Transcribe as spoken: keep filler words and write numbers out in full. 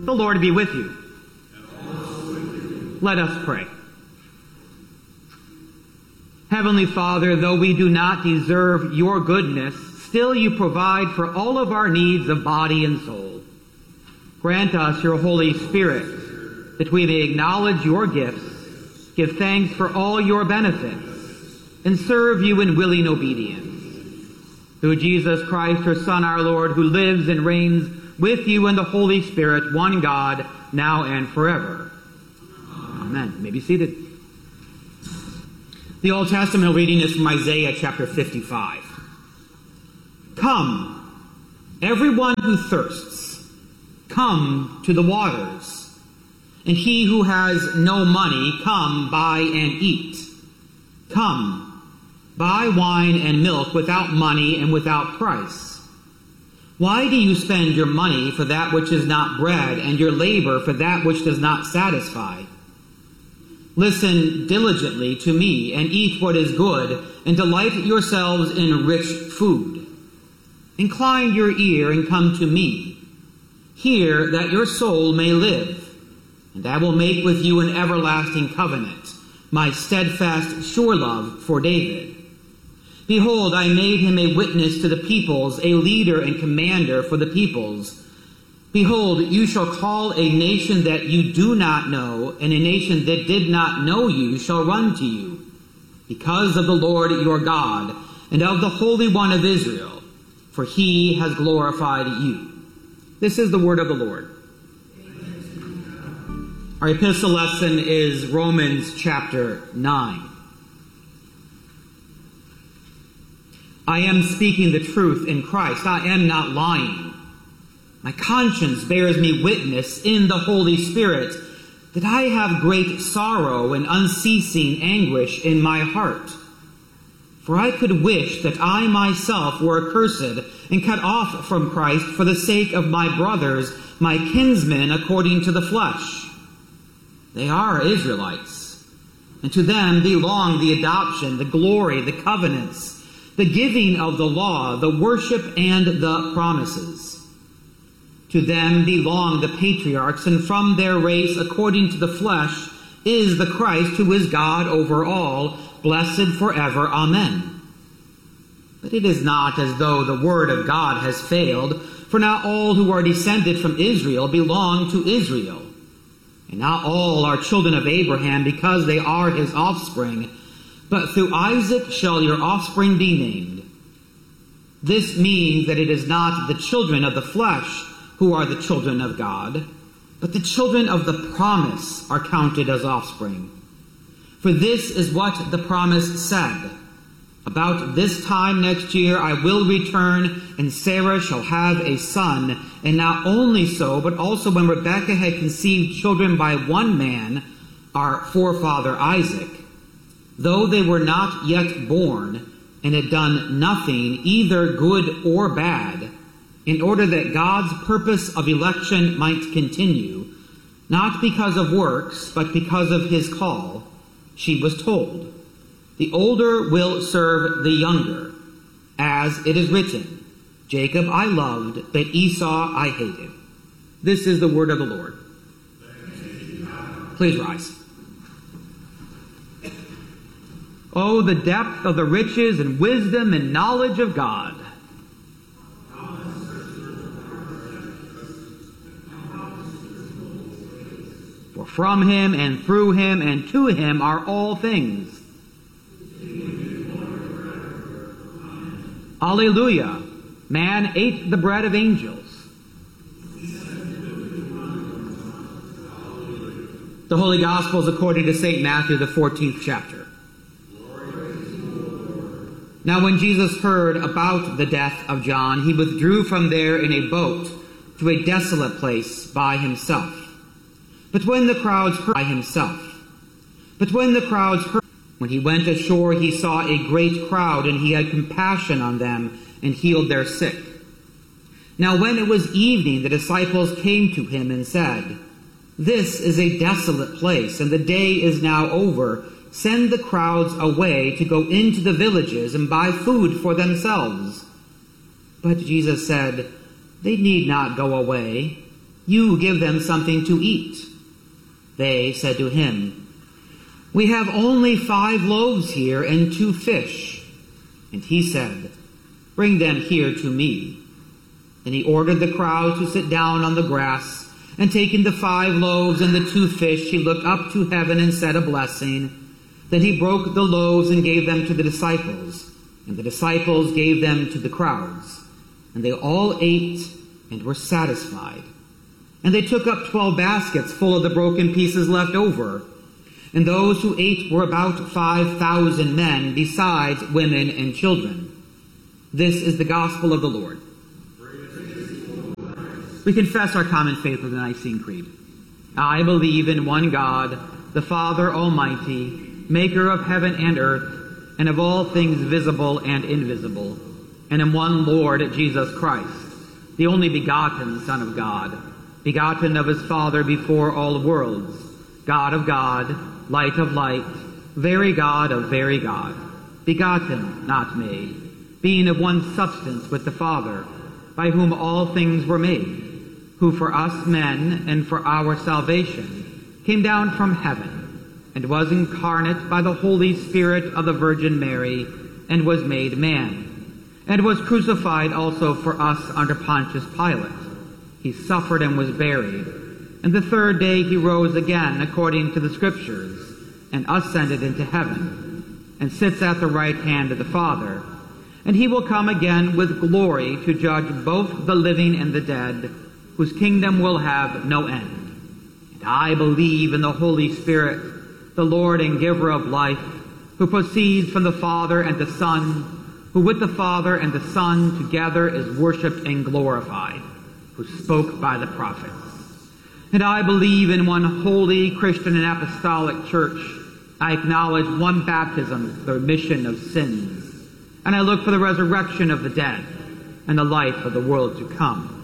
The Lord be with you. Let us pray. Heavenly Father, though we do not deserve your goodness, still you provide for all of our needs of body and soul. Grant us your Holy Spirit, that we may acknowledge your gifts, give thanks for all your benefits, and serve you in willing obedience. Through Jesus Christ, your Son, our Lord, who lives and reigns with you in the Holy Spirit, one God, now and forever. Amen. You may be seated. The Old Testament reading is from Isaiah chapter fifty-five. Come, everyone who thirsts, come to the waters. And he who has no money, come, buy and eat. Come, buy wine and milk without money and without price. Why do you spend your money for that which is not bread, and your labor for that which does not satisfy? Listen diligently to me, and eat what is good, and delight yourselves in rich food. Incline your ear and come to me. Hear that your soul may live, and I will make with you an everlasting covenant, my steadfast sure love for David. Behold, I made him a witness to the peoples, a leader and commander for the peoples. Behold, you shall call a nation that you do not know, and a nation that did not know you shall run to you, because of the Lord your God, and of the Holy One of Israel, for he has glorified you. This is the word of the Lord. Our epistle lesson is Romans chapter nine. I am speaking the truth in Christ. I am not lying. My conscience bears me witness in the Holy Spirit that I have great sorrow and unceasing anguish in my heart. For I could wish that I myself were accursed and cut off from Christ for the sake of my brothers, my kinsmen according to the flesh. They are Israelites, and to them belong the adoption, the glory, the covenants, the giving of the law, the worship, and the promises. To them belong the patriarchs, and from their race, according to the flesh, is the Christ, who is God over all, blessed forever. Amen. But it is not as though the word of God has failed, for not all who are descended from Israel belong to Israel. And not all are children of Abraham, because they are his offspring. But through Isaac shall your offspring be named. This means that it is not the children of the flesh who are the children of God, but the children of the promise are counted as offspring. For this is what the promise said: about this time next year I will return, and Sarah shall have a son. And not only so, but also when Rebekah had conceived children by one man, our forefather Isaac, though they were not yet born, and had done nothing, either good or bad, in order that God's purpose of election might continue, not because of works, but because of his call, she was told, the older will serve the younger, as it is written, Jacob I loved, but Esau I hated. This is the word of the Lord. Please rise. Oh, the depth of the riches and wisdom and knowledge of God! For from him and through him and to him are all things. Alleluia! Man ate the bread of angels. The Holy Gospels according to Saint Matthew, the fourteenth chapter. Now when Jesus heard about the death of John, he withdrew from there in a boat to a desolate place by himself. But when the crowds heard by himself, but when the crowds heard, when he went ashore, he saw a great crowd, and he had compassion on them and healed their sick. Now when it was evening, the disciples came to him and said, This is a desolate place, and the day is now over. Send the crowds away to go into the villages and buy food for themselves. But Jesus said, They need not go away. You give them something to eat." They said to him, "We have only five loaves here and two fish." And he said, "Bring them here to me." Then he ordered the crowd to sit down on the grass, and taking the five loaves and the two fish, he looked up to heaven and said a blessing. Then he broke the loaves and gave them to the disciples, and the disciples gave them to the crowds. And they all ate and were satisfied. And they took up twelve baskets full of the broken pieces left over. And those who ate were about five thousand men, besides women and children. This is the gospel of the Lord. We confess our common faith with the Nicene Creed. I believe in one God, the Father Almighty, maker of heaven and earth, and of all things visible and invisible, and in one Lord Jesus Christ, the only begotten Son of God, begotten of his Father before all worlds, God of God, light of light, very God of very God, begotten, not made, being of one substance with the Father, by whom all things were made, who for us men and for our salvation came down from heaven, and was incarnate by the Holy Spirit of the Virgin Mary, and was made man, and was crucified also for us under Pontius Pilate. He suffered and was buried, and the third day he rose again according to the Scriptures, and ascended into heaven, and sits at the right hand of the Father. And he will come again with glory to judge both the living and the dead, whose kingdom will have no end. And I believe in the Holy Spirit, the Lord and giver of life, who proceeds from the Father and the Son, who with the Father and the Son together is worshipped and glorified, who spoke by the prophets. And I believe in one holy Christian and apostolic church. I acknowledge one baptism for the remission of sins. And I look for the resurrection of the dead and the life of the world to come.